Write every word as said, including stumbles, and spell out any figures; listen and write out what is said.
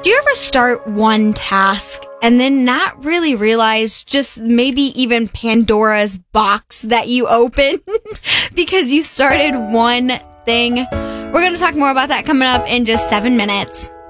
Do you ever start one task and then not really realize just maybe even Pandora's box that you opened because you started one thing? We're going to talk more about that coming up in just seven minutes.